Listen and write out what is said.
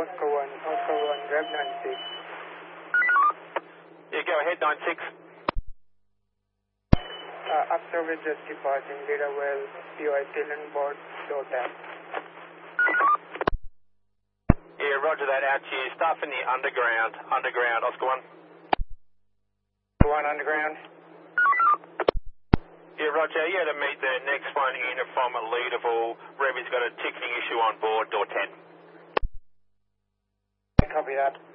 Oscar 1, Rev 96. Yeah, go ahead, 96. Observer just departing, data well, POI still on board, door tap. Yeah, roger that, out to you. Stuff in the underground, Oscar 1. 1 underground. Yeah, roger, you had to meet the next one unit from Leaderville. Revy's got a ticketing issue on board, door 10. Copy that.